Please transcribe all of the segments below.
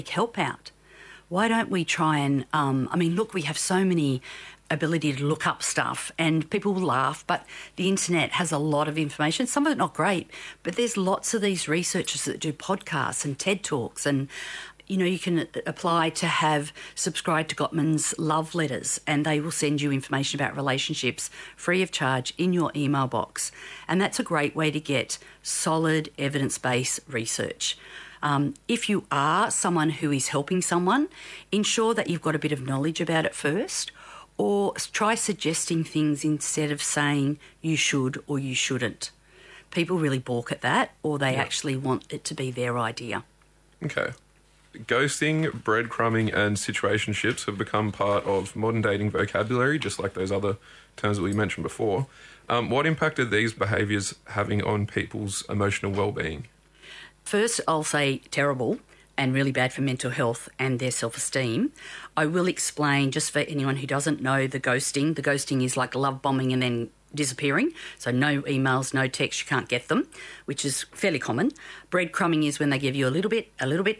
help out? Why don't we try and, look, we have so many ability to look up stuff and people will laugh, but the internet has a lot of information, some of it not great, but there's lots of these researchers that do podcasts and TED Talks and, you can apply to have subscribe to Gottman's love letters and they will send you information about relationships free of charge in your email box. And that's a great way to get solid evidence-based research. If you are someone who is helping someone, ensure that you've got a bit of knowledge about it first, or try suggesting things instead of saying you should or you shouldn't. People really balk at that, or they actually want it to be their idea. Okay. Ghosting, breadcrumbing and situationships have become part of modern dating vocabulary, just like those other terms that we mentioned before. What impact are these behaviours having on people's emotional well-being? First, I'll say terrible and really bad for mental health and their self-esteem. I will explain, just for anyone who doesn't know, the ghosting. The ghosting is like love bombing and then disappearing. So no emails, no texts, you can't get them, which is fairly common. Breadcrumbing is when they give you a little bit,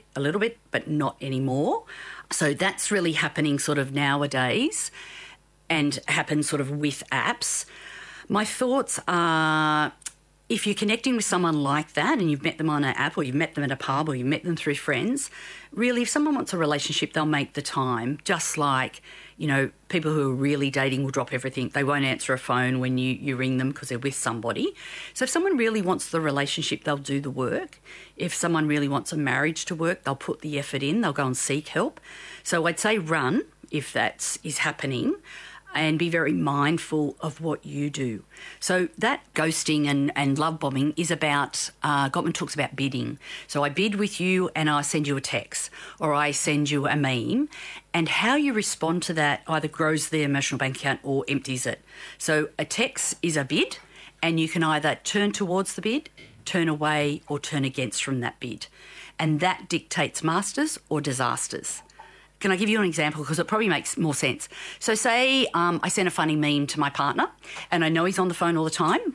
but not anymore. So that's really happening sort of nowadays and happens sort of with apps. My thoughts are, if you're connecting with someone like that and you've met them on an app or you've met them at a pub or you've met them through friends, really if someone wants a relationship, they'll make the time, just like, people who are really dating will drop everything. They won't answer a phone when you ring them because they're with somebody. So if someone really wants the relationship, they'll do the work. If someone really wants a marriage to work, they'll put the effort in. They'll go and seek help. So I'd say run if that is happening, and be very mindful of what you do. So that ghosting and love bombing is about, Gottman talks about bidding. So I bid with you and I send you a text or I send you a meme, and how you respond to that either grows the emotional bank account or empties it. So a text is a bid and you can either turn towards the bid, turn away or turn against from that bid. And that dictates masters or disasters. Can I give you an example? Because it probably makes more sense. So say I send a funny meme to my partner and I know he's on the phone all the time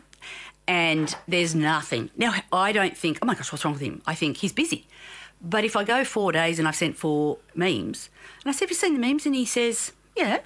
and there's nothing. Now, I don't think, oh my gosh, what's wrong with him? I think he's busy. But if I go 4 days and I've sent 4 memes and I say, have you seen the memes? And he says, yeah,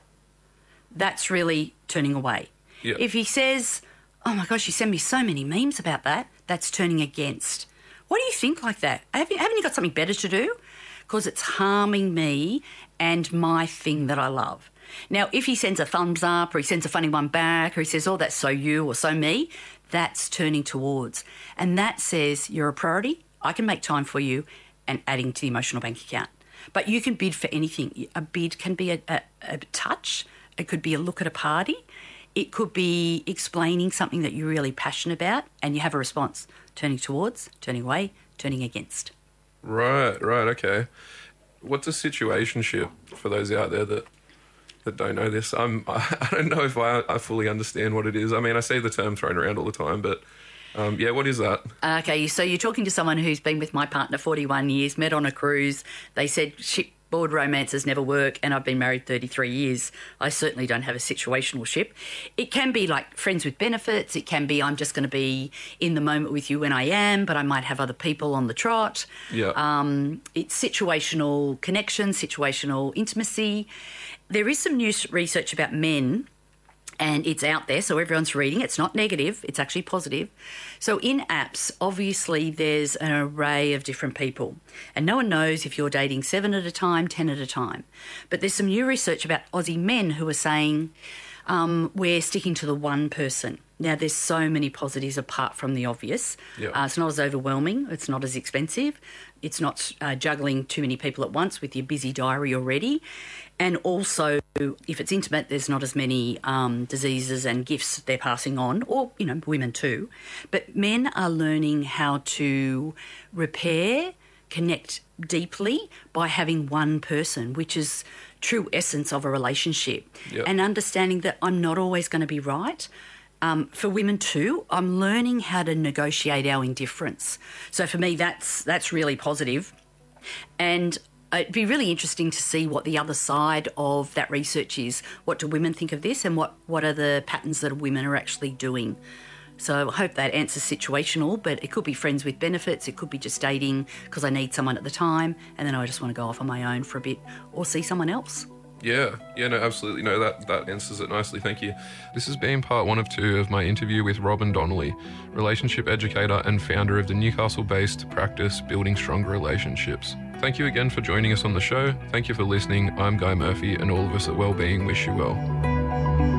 that's really turning away. Yeah. If he says, oh my gosh, you send me so many memes about that, that's turning against. What do you think like that? Haven't you got something better to do? Because it's harming me and my thing that I love. Now, if he sends a thumbs up or he sends a funny one back or he says, oh, that's so you or so me, that's turning towards. And that says you're a priority, I can make time for you, and adding to the emotional bank account. But you can bid for anything. A bid can be a touch. It could be a look at a party. It could be explaining something that you're really passionate about and you have a response, turning towards, turning away, turning against. Right, okay. What's a situationship for those out there that don't know this? I don't know if I fully understand what it is. I mean, I see the term thrown around all the time, but what is that? Okay, so you're talking to someone who's been with my partner 41 years, met on a cruise. They said shipboard romances never work, and I've been married 33 years. I certainly don't have a situational ship. It can be like friends with benefits. It can be I'm just going to be in the moment with you when I am, but I might have other people on the trot. Yeah. It's situational connection, situational intimacy. There is some new research about men, and it's out there, so everyone's reading. It's not negative, it's actually positive. So in apps, obviously there's an array of different people, and no one knows if you're dating 7 at a time, 10 at a time. But there's some new research about Aussie men who are saying we're sticking to the one person. Now, there's so many positives apart from the obvious. Yeah. It's not as overwhelming. It's not as expensive. It's not juggling too many people at once with your busy diary already. And also, if it's intimate, there's not as many diseases and gifts they're passing on, or, women too. But men are learning how to repair, connect deeply by having one person, which is true essence of a relationship. Yep. And understanding that I'm not always going to be right. For women too, I'm learning how to negotiate our indifference. So for me, that's really positive. And it'd be really interesting to see what the other side of that research is. What do women think of this, and what are the patterns that women are actually doing? So I hope that answers situational, but it could be friends with benefits. It could be just dating because I need someone at the time and then I just want to go off on my own for a bit or see someone else. Yeah, no, absolutely. No, that answers it nicely. Thank you. This has been part 1 of 2 of my interview with Robin Donnelly, relationship educator and founder of the Newcastle-based practice Building Stronger Relationships. Thank you again for joining us on the show. Thank you for listening. I'm Guy Murphy, and all of us at Wellbeing wish you well.